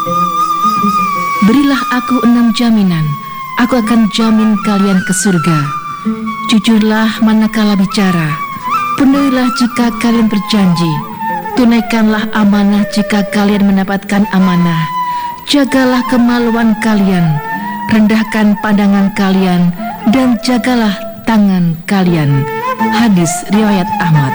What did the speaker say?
Berilah aku 6 jaminan, aku akan jamin kalian ke surga. Jujurlah manakala bicara, penuhilah jika kalian berjanji, tunaikanlah amanah jika kalian mendapatkan amanah, jagalah kemaluan kalian, rendahkan pandangan kalian, dan jagalah tangan kalian. Hadis riwayat Ahmad.